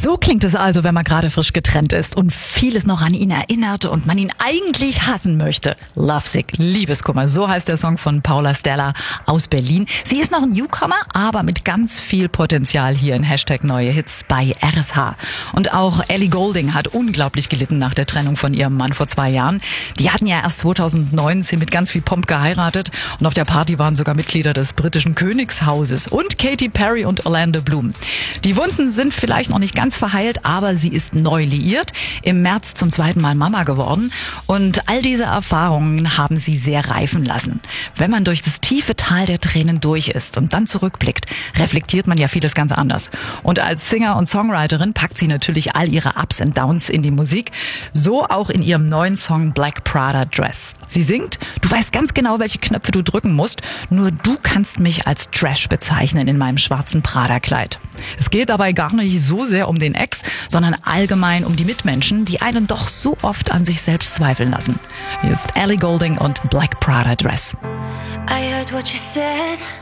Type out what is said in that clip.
So klingt es also, wenn man gerade frisch getrennt ist und vieles noch an ihn erinnert und man ihn eigentlich hassen möchte. Lovesick, Liebeskummer, so heißt der Song von Paula Stella aus Berlin. Sie ist noch ein Newcomer, aber mit ganz viel Potenzial hier in #Neue Hits bei RSH. Und auch Ellie Goulding hat unglaublich gelitten nach der Trennung von ihrem Mann vor 2 Jahren. Die hatten ja erst 2019 mit ganz viel Pomp geheiratet und auf der Party waren sogar Mitglieder des britischen Königshauses und Katy Perry und Orlando Bloom. Die Wunden sind vielleicht noch nicht ganz verheilt, aber sie ist neu liiert, im März zum 2. Mal Mama geworden und all diese Erfahrungen haben sie sehr reifen lassen. Wenn man durch das tiefe Tal der Tränen durch ist und dann zurückblickt, reflektiert man ja vieles ganz anders. Und als Singer und Songwriterin packt sie natürlich all ihre Ups und Downs in die Musik, so auch in ihrem neuen Song Black Prada Dress. Sie singt: Du weißt ganz genau, welche Knöpfe du drücken musst, nur du kannst mich als Trash bezeichnen in meinem schwarzen Prada-Kleid. Es geht dabei gar nicht so sehr um den Ex, sondern allgemein um die Mitmenschen, die einen doch so oft an sich selbst zweifeln lassen. Hier ist Ellie Goulding und Black Prada Dress. I heard what you said.